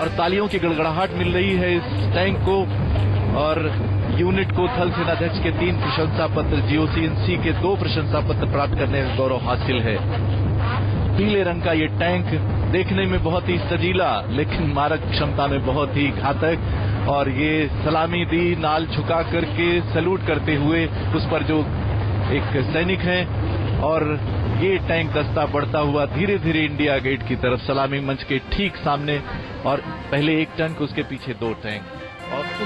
और तालियों की गड़गड़ाहट मिल रही है इस टैंक को और यूनिट को थल सेनाध्यक्ष के 3 प्रशंसा पत्र, जीओसीएनसी के 2 प्रशंसा पत्र प्राप्त करने का गौरव हासिल है। पीले रंग का ये टैंक देखने में बहुत ही सजीला लेकिन मारक क्षमता में बहुत ही घातक, और ये सलामी दी नाल झुका करके सैल्यूट करते हुए उस पर जो एक सैनिक है, और ये टैंक दस्ता बढ़ता हुआ धीरे धीरे इंडिया गेट की तरफ, सलामी मंच के ठीक सामने, और पहले एक टैंक उसके पीछे 2 टैंक। और